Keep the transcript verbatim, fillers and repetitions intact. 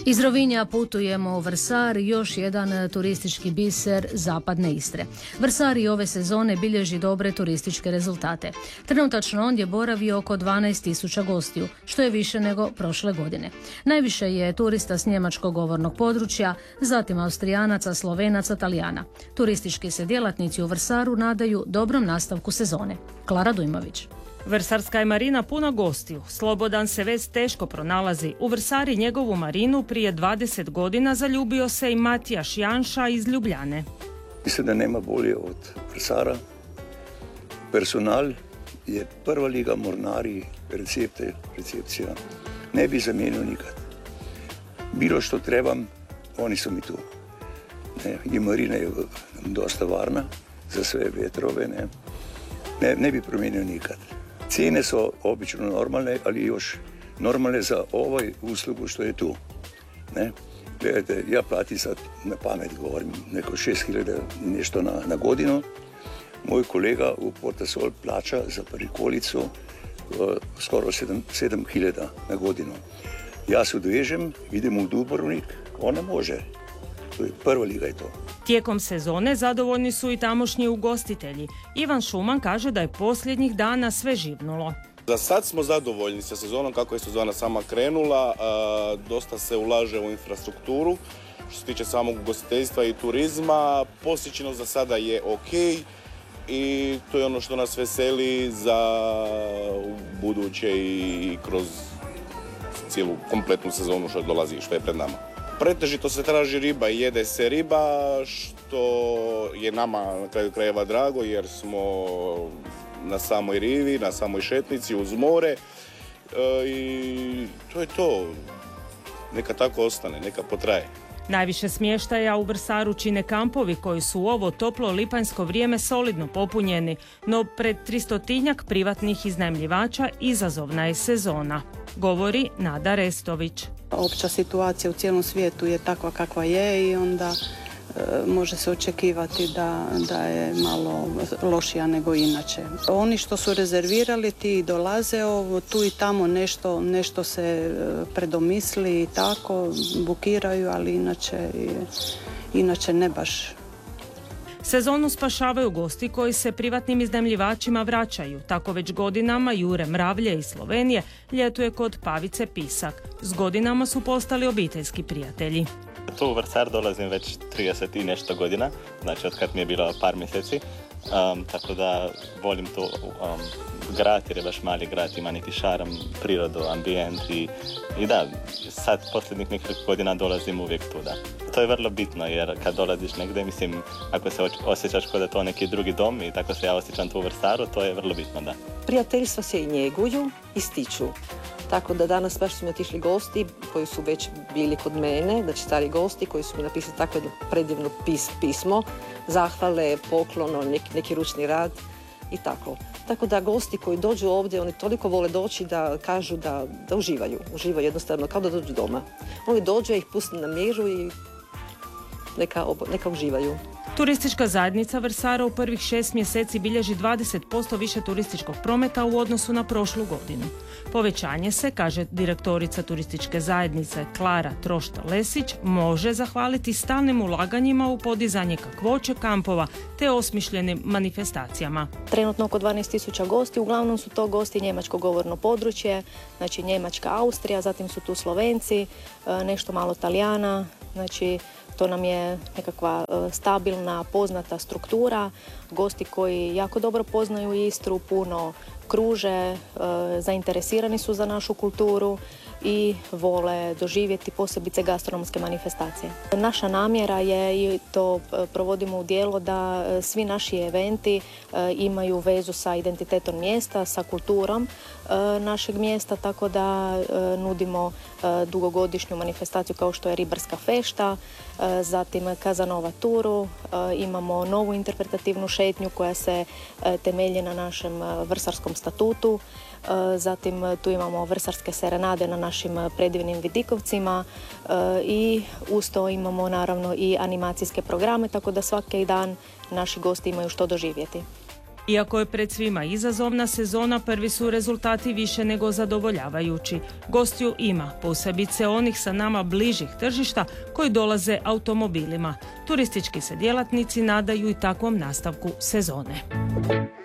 Iz Rovinja putujemo u Vrsar, još jedan turistički biser zapadne Istre. Vrsar i ove sezone bilježi dobre turističke rezultate. Trenutačno ondje boravi oko dvanaest tisuća gostiju, što je više nego prošle godine. Najviše je turista s njemačkog govornog područja, zatim Austrijanaca, Slovenaca, Talijana. Turistički se djelatnici u Vrsaru nadaju dobrom nastavku sezone. Klara Dujmović. Vrsarska je marina puna gostiju. Slobodan se već teško pronalazi. U Vrsari njegovu marinu prije dvadeset godina zaljubio se i Matijaš Janša iz Ljubljane. Mislim da nema bolje od Vrsara. Personal je prva liga, mornari, recepte, recepcija. Ne bi zamijenio nikad. Bilo što trebam, oni su mi tu. Ne, i marina je dosta varna za sve vjetrove. Ne, ne, ne bi promijenio nikad. Cijene su obično normalne, ali još normalne za ovaj uslugu što je tu. Ne? Gledajte, ja platim sad na pamet, govorim, neko šest hiljada nešto na, na godinu. Moj kolega u Portasol plaća za prikolicu uh, skoro sedam hiljada na godinu. Ja se odvežem, idem u Dubrovnik, ona može. To je prva liga je to. Tijekom sezone zadovoljni su i tamošnji ugostitelji. Ivan Šuman kaže da je posljednjih dana sve živnulo. Za sad smo zadovoljni sa sezonom kako je sezona sama krenula. Dosta se ulaže u infrastrukturu. Što se tiče samog ugostiteljstva i turizma, posjećenost za sada je ok i to je ono što nas veseli za buduće i kroz cijelu kompletnu sezonu što dolazi, što je pred nama. Pretežito se traži riba i jede se riba, što je nama na kraju krajeva drago jer smo na samoj rivi, na samoj šetnici, uz more e, i to je to. Neka tako ostane, neka potraje. Najviše smještaja u Vrsaru čine kampovi koji su u ovo toplo lipanjsko vrijeme solidno popunjeni, no pred tristotinjak privatnih iznajmljivača izazovna je sezona, govori Nada Restović. Opća situacija u cijelom svijetu je takva kakva je i onda e, može se očekivati da, da je malo lošija nego inače. Oni što su rezervirali ti dolaze ovo, tu i tamo nešto, nešto se predomisli i tako, bukiraju, ali inače, inače ne baš. Sezonu spašavaju gosti koji se privatnim iznajmljivačima vraćaju. Tako već godinama Jure Mravlje iz Slovenije ljetuje kod Pavice Pisak. S godinama su postali obiteljski prijatelji. Tu u Vrsar dolazim već trideset i nešto godina, znači od kad mi je bilo par mjeseci. Um, tako da volim to um, grad jer je baš mali grad, ima neki šaram, prirodu, ambijent i, i da, sad posljednjih nekoliko godina dolazim uvijek tu, da. To je vrlo bitno jer kad dolaziš negdje, mislim, ako se osjećaš kao da je to neki drugi dom i tako se ja osjećam tu u Vrsaru, to je vrlo bitno, da. Prijateljstva se i njeguju i stiču. Tako da danas baš su mi otišli gosti koji su već bili kod mene, znači stari gosti koji su mi napisali takvo jedno predivno pis, pismo, zahvale, poklono, neki, neki ručni rad i tako. Tako da gosti koji dođu ovdje, oni toliko vole doći da kažu da, da uživaju, uživaju jednostavno kao da dođu doma. Oni dođu, ja ih pustim na miru i neka, neka uživaju. Turistička zajednica Vrsara u prvih šest mjeseci bilježi dvadeset posto više turističkog prometa u odnosu na prošlu godinu. Povećanje se, kaže direktorica turističke zajednice Klara Trošta-Lesić, može zahvaliti stalnim ulaganjima u podizanje kakvoće kampova te osmišljenim manifestacijama. Trenutno oko dvanaest tisuća gosti, uglavnom su to gosti njemačko govorno područje, znači Njemačka, Austrija, zatim su tu Slovenci, nešto malo Talijana, znači to nam je nekakva stabilna, poznata struktura, gosti koji jako dobro poznaju Istru, puno kruže, zainteresirani su za našu kulturu i vole doživjeti posebice gastronomske manifestacije. Naša namjera je, i to provodimo u djelo, da svi naši eventi imaju vezu sa identitetom mjesta, sa kulturom našeg mjesta, tako da nudimo dugogodišnju manifestaciju kao što je Ribarska fešta, zatim Kazanova turu, imamo novu interpretativnu šetnju koja se temelji na našem vrsarskom statutu, zatim tu imamo vrsarske serenade na našim predivnim vidikovcima i uz to imamo naravno i animacijske programe, tako da svaki dan naši gosti imaju što doživjeti. Iako je pred svima izazovna sezona, prvi su rezultati više nego zadovoljavajući. Gostiju ima, posebice onih sa nama bližih tržišta koji dolaze automobilima. Turistički se djelatnici nadaju i takvom nastavku sezone.